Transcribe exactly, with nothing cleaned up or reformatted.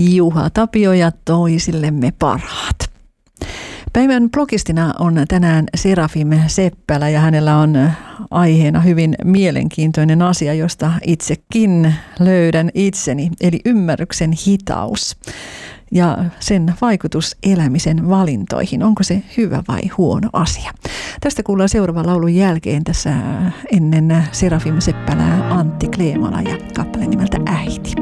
Juha Tapio ja toisillemme parhaat. Päivän blogistina on tänään Serafim Seppälä ja hänellä on aiheena hyvin mielenkiintoinen asia, josta itsekin löydän itseni, eli ymmärryksen hitaus ja sen vaikutus elämisen valintoihin. Onko se hyvä vai huono asia? Tästä kuullaan seuraavan laulun jälkeen tässä ennen Serafim Seppälää Antti Kleemala ja kappale nimeltä Äiti.